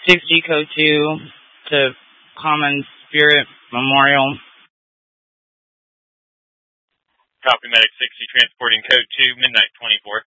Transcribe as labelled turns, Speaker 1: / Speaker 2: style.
Speaker 1: 60 Code 2 to Common Spirit Memorial.
Speaker 2: Copy, Medic 60, transporting Code 2, midnight 24.